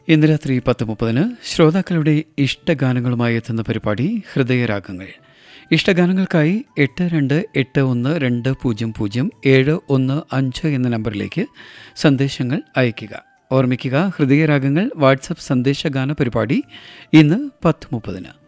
ഇന്ന് രാത്രി 10:30 ശ്രോതാക്കളുടെ ഇഷ്ടഗാനങ്ങളുമായി എത്തുന്ന പരിപാടി ഹൃദയരാഗങ്ങൾ. ഇഷ്ടഗാനങ്ങൾക്കായി 8281200715 എന്ന നമ്പറിലേക്ക് സന്ദേശങ്ങൾ അയയ്ക്കുക. ഓർമ്മിക്കുക, ഹൃദയരാഗങ്ങൾ വാട്സപ്പ് സന്ദേശഗാന പരിപാടി ഇന്ന് 10:30.